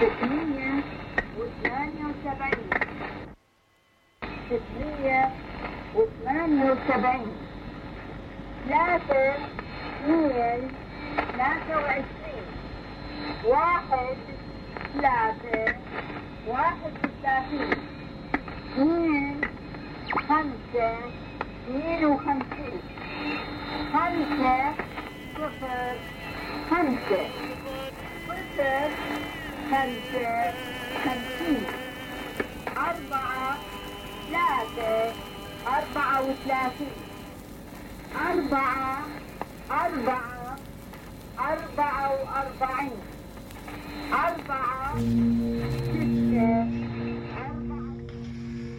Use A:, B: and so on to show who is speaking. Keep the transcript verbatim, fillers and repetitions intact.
A: ستمية وثمانية وسبعين ستمية وثمانية وسبعين ثلاثة اثنين ثلاثة وعشرين واحد ثلاثة واحد وثلاثين اثنين خمسة اثنين وخمسين خمسة صفر خمسة صفر خمسة خمسين أربعة ثلاثة أربعة وثلاثين أربعة أربعة أربعة وأربعين أربعة